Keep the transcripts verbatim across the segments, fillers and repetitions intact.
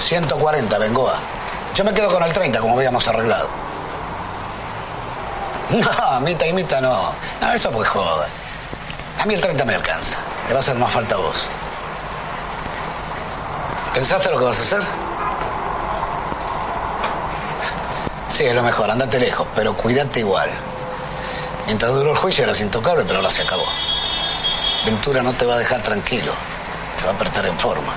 ciento cuarenta, Bengoa. Yo me quedo con el treinta, como habíamos arreglado. No, mitad y mitad no. No, eso pues joda. A mí el treinta me alcanza. Te va a hacer más falta a vos. ¿Pensaste lo que vas a hacer? Sí, es lo mejor. Andate lejos, pero cuídate igual. Mientras duró el juicio eras intocable, pero ahora se acabó. Ventura no te va a dejar tranquilo. Te va a apretar en forma.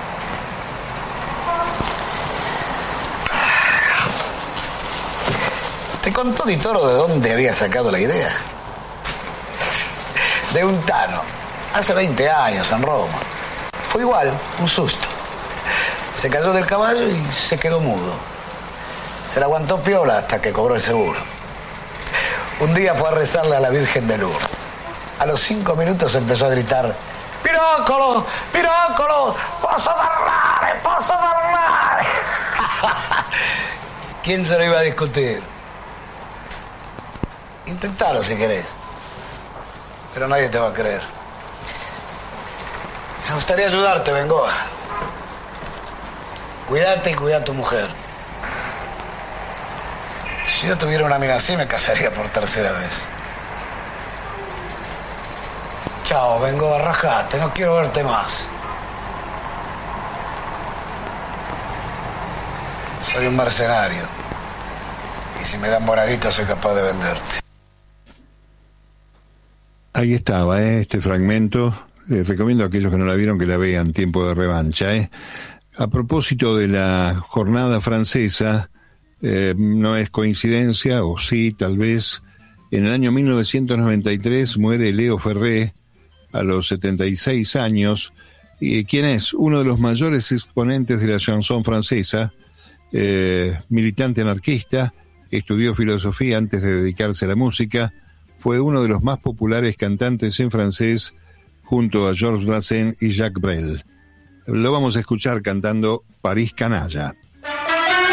¿Te contó Di Toro de dónde había sacado la idea? De un tano. Hace veinte años en Roma. Fue igual, un susto. Se cayó del caballo y se quedó mudo. Se la aguantó piola hasta que cobró el seguro. Un día fue a rezarle a la Virgen de Lourdes. A los cinco minutos empezó a gritar: ¡Piroccolo! ¡Piroccolo! ¡Posso parlare! ¡Posso parlare! ¿Quién se lo iba a discutir? Intentalo si querés. Pero nadie te va a creer. Me gustaría ayudarte, Bengoa. Cuídate y cuida a tu mujer. Si yo tuviera una mina así, me casaría por tercera vez. Chao, Bengoa, rajate, no quiero verte más. Soy un mercenario. Y si me dan buena guita, soy capaz de venderte. Ahí estaba, ¿eh? Este fragmento. Les recomiendo a aquellos que no la vieron que la vean, Tiempo de Revancha. ¿eh? A propósito de la jornada francesa, eh, no es coincidencia, o sí, tal vez, en el año mil novecientos noventa y tres muere Leo Ferré a los setenta y seis años, y quien es uno de los mayores exponentes de la chanson francesa, eh, militante anarquista, estudió filosofía antes de dedicarse a la música. Fue uno de los más populares cantantes en francés junto a Georges Brassens y Jacques Brel. Lo vamos a escuchar cantando París Canalla.